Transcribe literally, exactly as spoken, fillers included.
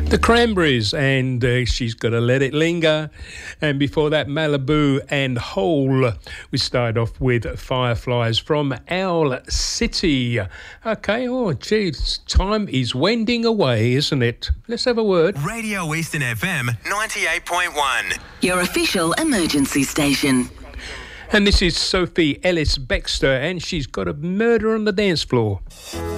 The Cranberries, and uh, She's Gotta Let It Linger. And before that, Malibu and Hole. We started off with Fireflies from Owl City. Okay, oh gee, time is wending away, isn't it? Let's have a word. Radio Eastern F M ninety-eight point one. Your official emergency station. And this is Sophie Ellis Bextor, and she's got a murder on the dance floor.